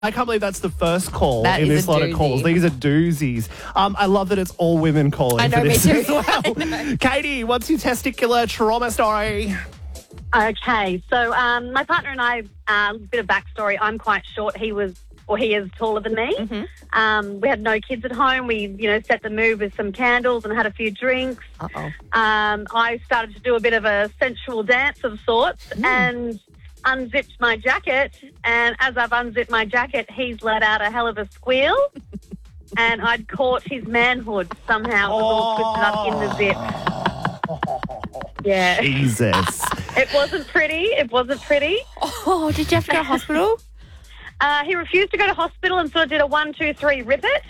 I can't believe that's the first call That in is this a lot of doozy. calls. These are doozies. I love that it's all women calling I know, for this me too. as well. Katie, what's your testicular trauma story? Okay, so my partner and I, a bit of backstory, I'm quite short. He is taller than me. Mm-hmm. We had no kids at home. We, set the mood with some candles and had a few drinks. Uh-oh. I started to do a bit of a sensual dance of sorts and unzipped my jacket. And as I've unzipped my jacket, he's let out a hell of a squeal. And I'd caught his manhood somehow. It was all twisted up in the zip. Yeah. Jesus. It wasn't pretty. Oh, did you have to go to hospital? He refused to go to hospital and sort of did a 1, 2, 3 rip it.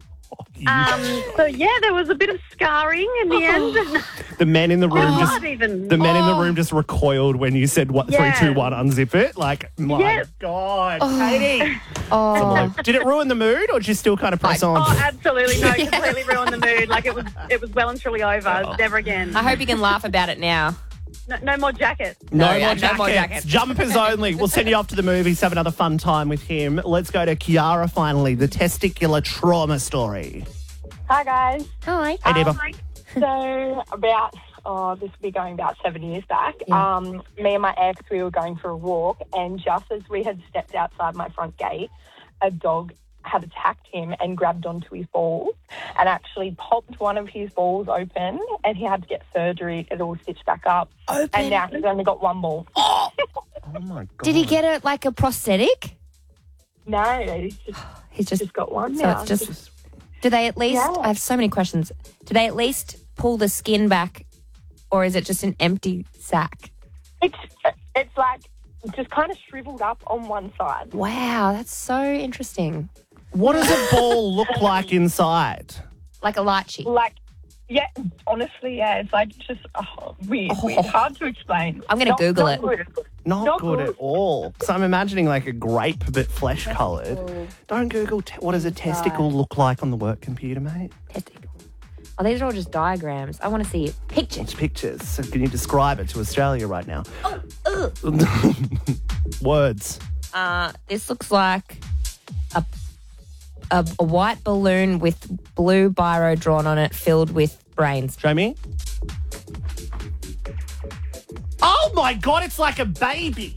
So there was a bit of scarring in the end. The men in the room just recoiled when you said 3, 2, 1, unzip it. Like, my God, Katie. Did it ruin the mood, or did you still kind of press on? Oh, absolutely no! It completely ruined the mood. Like it was well and truly over. Never again. I hope you can laugh about it now. No more jackets. No more jackets. jackets. Jumpers only. We'll send you off to the movies, have another fun time with him. Let's go to Kiara finally, the testicular trauma story. Hi, guys. Hi. Hey, Deva. So this will be going about 7 years back. Me and my ex, we were going for a walk, and just as we had stepped outside my front gate, a dog had attacked him and grabbed onto his balls and actually popped one of his balls open, and he had to get surgery. It all stitched back up. Open. And now he's only got one ball. Oh, my God. Did he get a prosthetic? No, he's just got one So now. it's just... Do they at least... Yeah. I have so many questions. Do they at least pull the skin back, or is it just an empty sack? It's like just kind of shriveled up on one side. Wow, that's so interesting. What does a ball look like inside? Like a lychee. Like, yeah, honestly, yeah, it's like just weird. It's hard to explain. I'm going to Google it. Good. Not good at all. So I'm imagining like a grape, but flesh-coloured. Don't Google what does a testicle look like on the work computer, mate. Testicle. Oh, these are all just diagrams. I want to see pictures. It's pictures. So can you describe it to Australia right now? Words. This looks like a white balloon with blue biro drawn on it filled with brains. Jamie? Oh, my God, it's like a baby.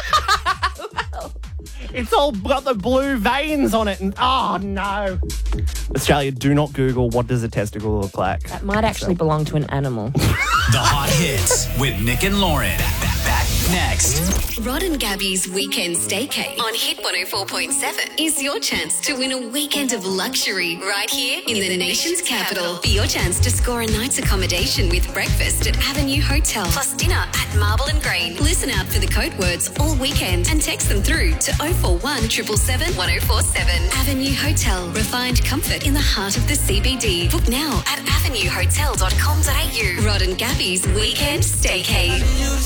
It's all got the blue veins on it. And oh, no. Australia, do not Google what does a testicle look like. That might actually belong to an animal. The Hot Hits with Nick and Lauren. Back next. Rod and Gabby's Weekend Staycay on Hit 104.7 is your chance to win a weekend of luxury right here in the nation's capital. For your chance to score a night's accommodation with breakfast at Avenue Hotel plus dinner at Marble and Green. Listen out for the code words all weekend and text them through to 041 777 1047. Avenue Hotel. Refined comfort in the heart of the CBD. Book now at avenuehotel.com.au. Rod and Gabby's Weekend Staycay.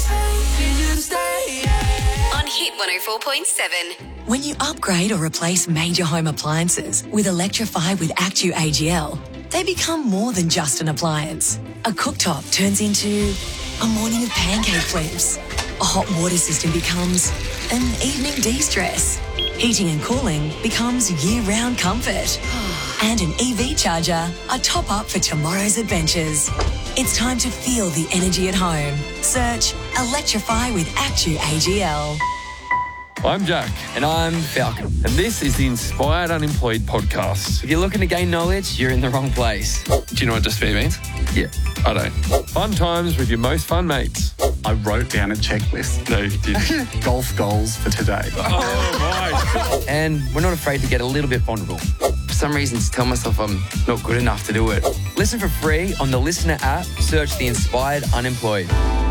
On Hit 104.7. When you upgrade or replace major home appliances with Electrify with Actu AGL, they become more than just an appliance. A cooktop turns into a morning of pancake flips. A hot water system becomes an evening de-stress. Heating and cooling becomes year-round comfort. And an EV charger, a top-up for tomorrow's adventures. It's time to feel the energy at home. Search Electrify with Actu AGL. I'm Jack. And I'm Falcon. And this is the Inspired Unemployed podcast. If you're looking to gain knowledge, you're in the wrong place. Do you know what just fair means? Yeah. I don't. Fun times with your most fun mates. I wrote down a checklist. No, you didn't. Golf goals for today. Oh, my. And we're not afraid to get a little bit vulnerable. For some reason, to tell myself I'm not good enough to do it. Listen for free on the Listener app. Search the Inspired Unemployed.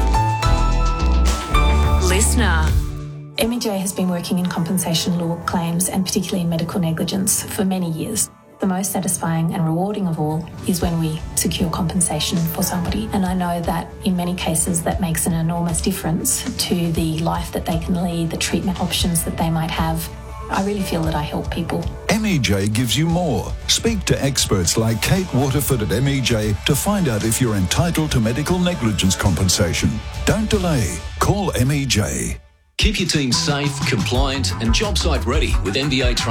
Listener. MEJ has been working in compensation law claims and particularly in medical negligence for many years. The most satisfying and rewarding of all is when we secure compensation for somebody. And I know that in many cases that makes an enormous difference to the life that they can lead, the treatment options that they might have. I really feel that I help people. MEJ gives you more. Speak to experts like Kate Waterford at MEJ to find out if you're entitled to medical negligence compensation. Don't delay. Call MEJ. Keep your team safe, compliant, and job site ready with MBA training.